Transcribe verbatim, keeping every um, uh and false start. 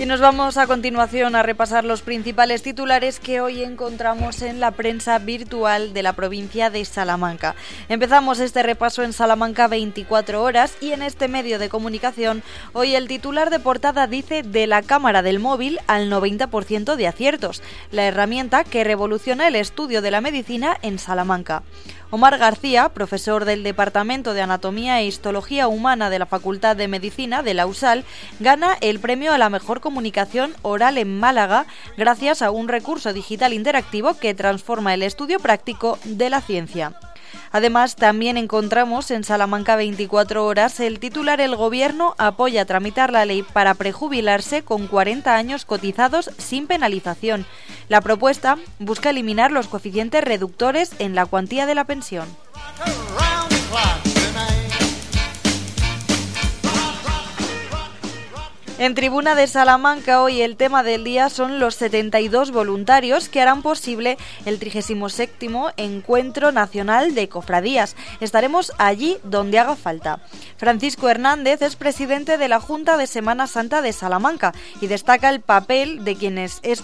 Y nos vamos a continuación a repasar los principales titulares que hoy encontramos en la prensa virtual de la provincia de Salamanca. Empezamos este repaso en Salamanca veinticuatro horas y en este medio de comunicación hoy el titular de portada dice: de la cámara del móvil al noventa por ciento de aciertos, la herramienta que revoluciona el estudio de la medicina en Salamanca. Omar García, profesor del Departamento de Anatomía e Histología Humana de la Facultad de Medicina de la U S A L, gana el premio a la mejor comunicación oral en Málaga gracias a un recurso digital interactivo que transforma el estudio práctico de la ciencia. Además, también encontramos en Salamanca veinticuatro horas el titular: el Gobierno apoya tramitar la ley para prejubilarse con cuarenta años cotizados sin penalización. La propuesta busca eliminar los coeficientes reductores en la cuantía de la pensión. En Tribuna de Salamanca hoy el tema del día son los setenta y dos voluntarios que harán posible el trigésimo séptimo Encuentro Nacional de Cofradías. Estaremos allí donde haga falta. Francisco Hernández es presidente de la Junta de Semana Santa de Salamanca y destaca el papel de quienes es